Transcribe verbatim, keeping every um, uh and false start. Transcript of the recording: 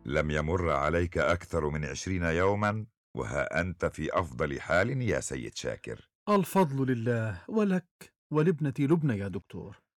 لم يمر عليك أكثر من عشرين يوما وها أنت في أفضل حال يا سيد شاكر. الفضل لله ولك ولابنتي لبنى يا دكتور.